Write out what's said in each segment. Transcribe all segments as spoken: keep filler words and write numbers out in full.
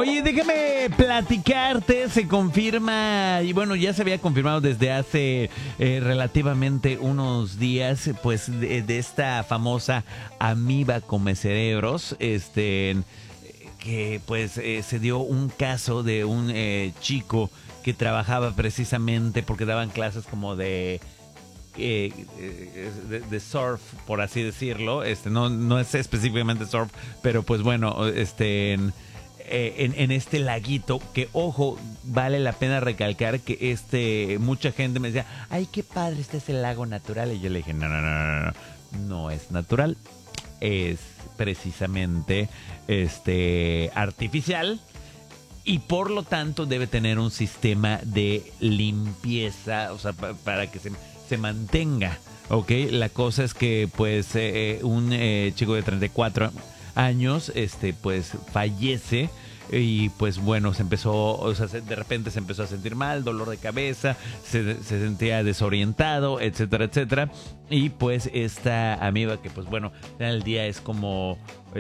Oye, déjame platicarte, se confirma, y bueno, ya se había confirmado desde hace eh, relativamente unos días, pues de, de esta famosa amiba comecerebros, este, que pues eh, se dio un caso de un eh, chico que trabajaba precisamente porque daban clases como de... Eh, de, de surf, por así decirlo. Este no, no es específicamente surf, pero pues bueno, este en, en, en este laguito, que ojo, vale la pena recalcar que este mucha gente me decía, ay, qué padre, este es el lago natural. Y yo le dije, no, no, no, no, no, no es natural, es precisamente este artificial. Y por lo tanto debe tener un sistema de limpieza, o sea, pa, para que se, se mantenga, ¿ok? La cosa es que, pues, eh, un eh, chico de treinta y cuatro años, este, pues, fallece. Y pues bueno, se empezó, o sea, de repente se empezó a sentir mal, dolor de cabeza, se, se sentía desorientado, etcétera, etcétera. Y pues esta amiba que pues bueno, al final del día es como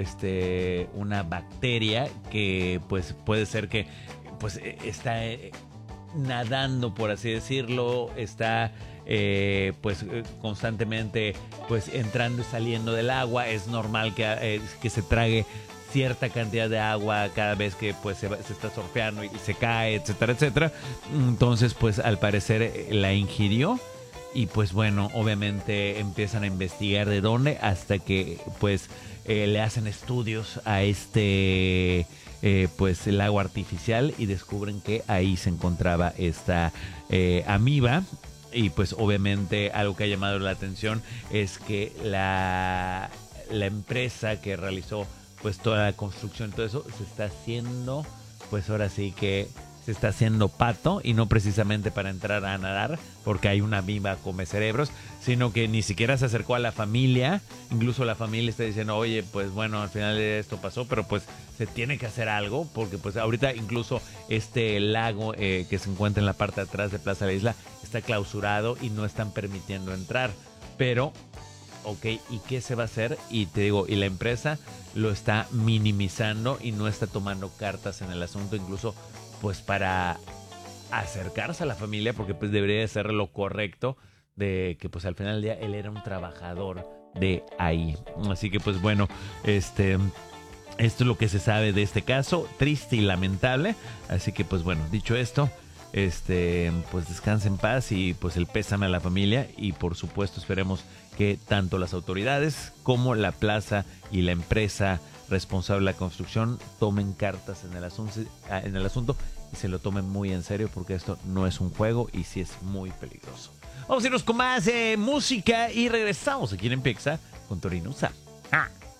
este una bacteria que pues puede ser que pues está eh, nadando, por así decirlo, está eh, pues eh, constantemente pues entrando y saliendo del agua. Es normal que, eh, que se trague cierta cantidad de agua cada vez que pues se, se está surfeando y, y se cae, etcétera, etcétera. Entonces pues al parecer eh, la ingirió y pues bueno, obviamente empiezan a investigar de dónde hasta que pues eh, le hacen estudios a este eh, pues lago artificial y descubren que ahí se encontraba esta eh, amiba. Y pues obviamente algo que ha llamado la atención es que la, la empresa que realizó pues toda la construcción, todo eso se está haciendo, pues ahora sí que se está haciendo pato, y no precisamente para entrar a nadar porque hay una amiba comecerebros, sino que ni siquiera se acercó a la familia. Incluso la familia está diciendo, oye, pues bueno, al final de esto pasó, pero pues se tiene que hacer algo, porque pues ahorita incluso este lago eh, que se encuentra en la parte de atrás de Plaza de la Isla está clausurado y no están permitiendo entrar. Pero ok, ¿y qué se va a hacer? Y te digo, y la empresa lo está minimizando y no está tomando cartas en el asunto, incluso pues para acercarse a la familia, porque pues debería ser lo correcto, de que pues al final del día él era un trabajador de ahí. Así que pues bueno, este... esto es lo que se sabe de este caso, triste y lamentable. Así que pues bueno, dicho esto, este, pues descanse en paz y pues el pésame a la familia, y por supuesto esperemos que tanto las autoridades como la plaza y la empresa responsable de la construcción tomen cartas en el asunto, en el asunto y se lo tomen muy en serio, porque esto no es un juego y sí es muy peligroso. Vamos a irnos con más eh, música y regresamos aquí en Pixa con Torino Usa. ¡Ah!